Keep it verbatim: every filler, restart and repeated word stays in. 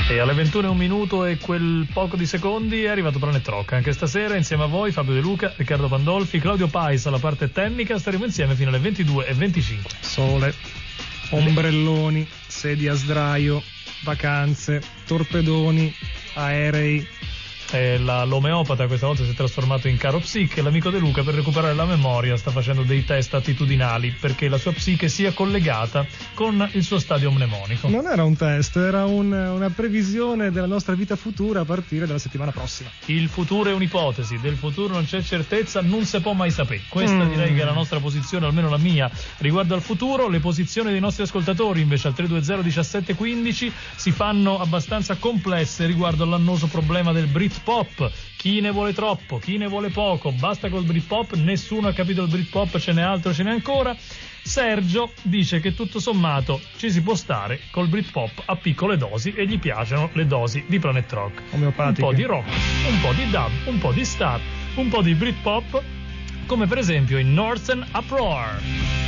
E alle ventuno e un minuto e quel poco di secondi è arrivato Planet Rock. Anche stasera insieme a voi Fabio De Luca, Riccardo Pandolfi, Claudio Pais alla parte tecnica. Staremo insieme fino alle ventidue e venticinque. Sole, ombrelloni, sedie a sdraio, vacanze, torpedoni, aerei. E la, l'omeopata questa volta si è trasformato in caro psiche. L'amico De Luca, per recuperare la memoria, sta facendo dei test attitudinali perché la sua psiche sia collegata con il suo stadio mnemonico. Non era un test, era un, una previsione della nostra vita futura a partire dalla settimana prossima. Il futuro è un'ipotesi, del futuro non c'è certezza, non si può mai sapere. Questa mm. direi che è la nostra posizione, almeno la mia, riguardo al futuro. Le posizioni dei nostri ascoltatori invece al tre due zero diciassette quindici si fanno abbastanza complesse riguardo all'annoso problema del Britpop. Chi ne vuole troppo, chi ne vuole poco, basta col Britpop, nessuno ha capito il Britpop, ce n'è altro, ce n'è ancora. Sergio dice che tutto sommato ci si può stare col Britpop a piccole dosi e gli piacciono le dosi di Planet Rock. Un po' di rock, un po' di dub, un po' di star, un po' di Britpop, come per esempio in Northern Uproar.